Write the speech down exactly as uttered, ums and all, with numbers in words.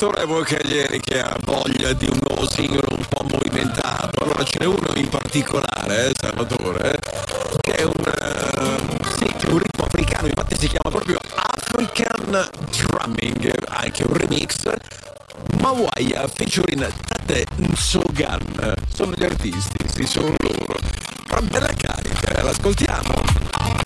autorevole Cagliari che ha voglia di un nuovo singolo un po' movimentato. Allora ce n'è uno in particolare, eh, Salvatore, eh, che è un, uh, sì, che è un ritmo africano, infatti si chiama proprio African Drumming, anche un remix. Mawaya featuring Tate Nsogan, sono gli artisti, sì, sono loro. Però bella carica, eh, l'ascoltiamo.